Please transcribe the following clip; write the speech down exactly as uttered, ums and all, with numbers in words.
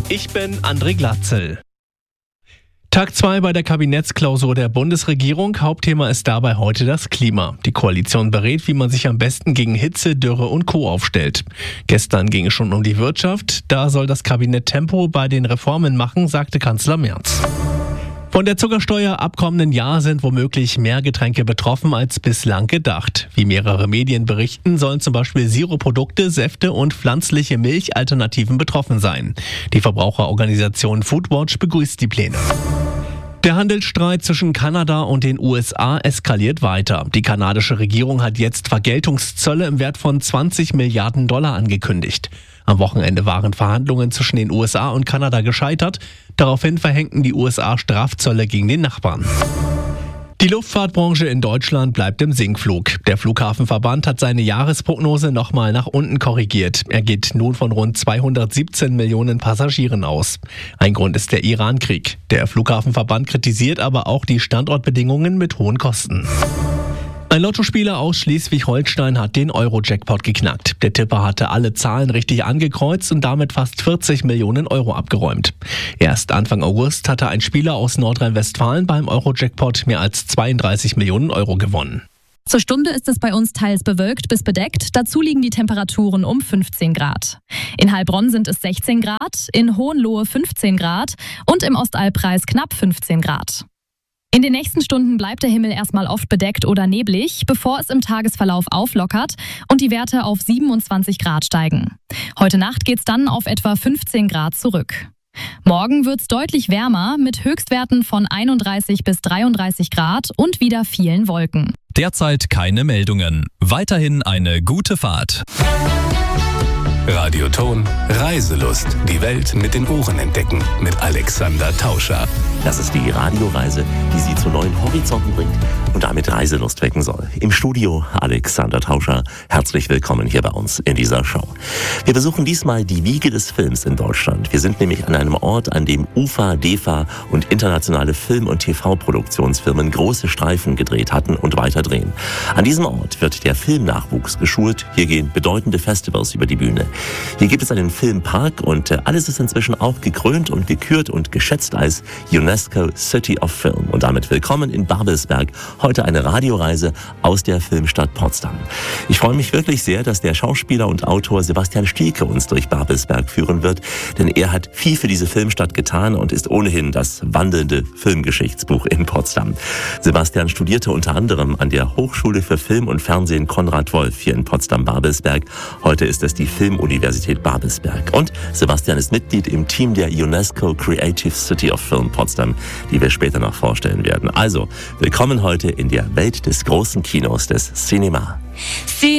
Ich bin André Glatzel. Tag zwei bei der Kabinettsklausur der Bundesregierung. Hauptthema ist dabei heute das Klima. Die Koalition berät, wie man sich am besten gegen Hitze, Dürre und Co. aufstellt. Gestern ging es schon um die Wirtschaft. Da soll das Kabinett Tempo bei den Reformen machen, sagte Kanzler Merz. Von der Zuckersteuer ab kommenden Jahr sind womöglich mehr Getränke betroffen als bislang gedacht. Wie mehrere Medien berichten, sollen zum Beispiel Sirupprodukte, Säfte und pflanzliche Milchalternativen betroffen sein. Die Verbraucherorganisation Foodwatch begrüßt die Pläne. Der Handelsstreit zwischen Kanada und den U S A eskaliert weiter. Die kanadische Regierung hat jetzt Vergeltungszölle im Wert von zwanzig Milliarden Dollar angekündigt. Am Wochenende waren Verhandlungen zwischen den U S A und Kanada gescheitert. Daraufhin verhängten die U S A Strafzölle gegen den Nachbarn. Die Luftfahrtbranche in Deutschland bleibt im Sinkflug. Der Flughafenverband hat seine Jahresprognose nochmal nach unten korrigiert. Er geht nun von rund zweihundertsiebzehn Millionen Passagieren aus. Ein Grund ist der Iran-Krieg. Der Flughafenverband kritisiert aber auch die Standortbedingungen mit hohen Kosten. Ein Lottospieler aus Schleswig-Holstein hat den Euro-Jackpot geknackt. Der Tipper hatte alle Zahlen richtig angekreuzt und damit fast vierzig Millionen Euro abgeräumt. Erst Anfang August hatte ein Spieler aus Nordrhein-Westfalen beim Euro-Jackpot mehr als zweiunddreißig Millionen Euro gewonnen. Zur Stunde ist es bei uns teils bewölkt bis bedeckt. Dazu liegen die Temperaturen um fünfzehn Grad. In Heilbronn sind es sechzehn Grad, in Hohenlohe fünfzehn Grad und im Ostalbkreis knapp fünfzehn Grad. In den nächsten Stunden bleibt der Himmel erstmal oft bedeckt oder neblig, bevor es im Tagesverlauf auflockert und die Werte auf siebenundzwanzig Grad steigen. Heute Nacht geht's dann auf etwa fünfzehn Grad zurück. Morgen wird's deutlich wärmer mit Höchstwerten von einunddreißig bis dreiunddreißig Grad und wieder vielen Wolken. Derzeit keine Meldungen. Weiterhin eine gute Fahrt. Radioton Reiselust. Die Welt mit den Ohren entdecken. Mit Alexander Tauscher. Das ist die Radioreise, die Sie zu neuen Horizonten bringt und damit Reiselust wecken soll. Im Studio Alexander Tauscher. Herzlich willkommen hier bei uns in dieser Show. Wir besuchen diesmal die Wiege des Films in Deutschland. Wir sind nämlich an einem Ort, an dem U F A, D E F A und internationale Film- und T V-Produktionsfirmen große Streifen gedreht hatten und weiter drehen. An diesem Ort wird der Filmnachwuchs geschult. Hier gehen bedeutende Festivals über die Bühne. Hier gibt es einen Filmpark und alles ist inzwischen auch gekrönt und gekürt und geschätzt als UNESCO City of Film. Und damit willkommen in Babelsberg. Heute eine Radioreise aus der Filmstadt Potsdam. Ich freue mich wirklich sehr, dass der Schauspieler und Autor Sebastian Stielke uns durch Babelsberg führen wird, denn er hat viel für diese Filmstadt getan und ist ohnehin das wandelnde Filmgeschichtsbuch in Potsdam. Sebastian studierte unter anderem an der Hochschule für Film und Fernsehen Konrad Wolf hier in Potsdam-Babelsberg. Heute ist es die Filmuniversität Babelsberg. Und Sebastian ist Mitglied im Team der UNESCO Creative City of Film Potsdam, die wir später noch vorstellen werden. Also, willkommen heute in der Welt des großen Kinos, des Cinema.